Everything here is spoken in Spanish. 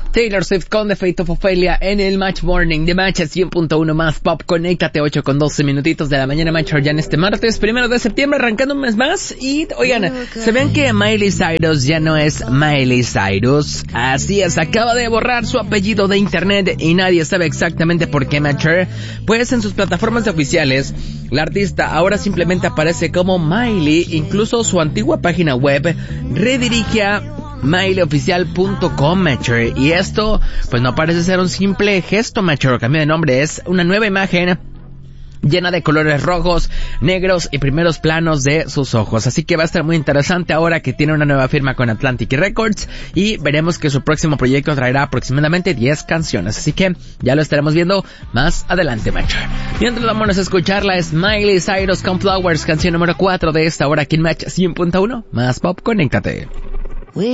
Taylor Swift con The Fate of Ophelia en el Match Morning de Match 100.1 más pop. Conéctate 8:12 minutitos de la mañana, Match, ya en este martes 1 de septiembre, arrancando un mes más. Y oigan, ¿se ven que Miley Cyrus ya no es Miley Cyrus? Así es, acaba de borrar su apellido de internet y nadie sabe exactamente por qué, Match. Pues en sus plataformas oficiales, la artista ahora simplemente aparece como Miley. Incluso su antigua página web redirige a mileyOficial.com, Matcher. Y esto, pues no parece ser un simple gesto, Matcher, o cambio de nombre. Es una nueva imagen llena de colores rojos, negros y primeros planos de sus ojos. Así que va a estar muy interesante ahora que tiene una nueva firma con Atlantic Records y veremos que su próximo proyecto traerá aproximadamente 10 canciones. Así que ya lo estaremos viendo más adelante, Match. Mientras vamos a escucharla es Miley Cyrus con Flowers, canción número 4 de esta hora aquí en Match 100.1 más pop. Conéctate.